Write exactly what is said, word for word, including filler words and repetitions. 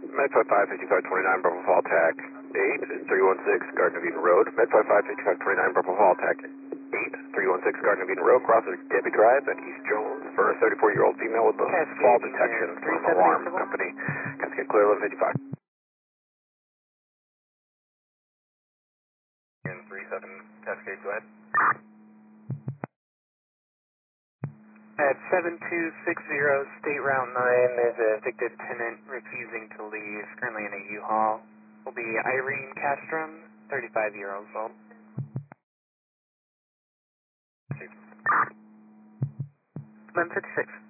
Medfly five fifty-five twenty-nine, Bravo Fall Tac eight three one six, Garden of Eden Road. Medfly five fifty-five twenty-nine, Bravo Fall Tac eight three one six, Garden of Eden Road. Crosses Debbie Drive at East Jones for a thirty-four-year-old female with a fall detection from Alarm Company. Cascade clear, eleven fifty-five. And three seven, Cascade, go ahead. At seven two six zero State Route nine, there's a evicted tenant refusing to leave, currently in a U-Haul. Will be Irene Castrom, thirty-five years old. eleven fifty-six.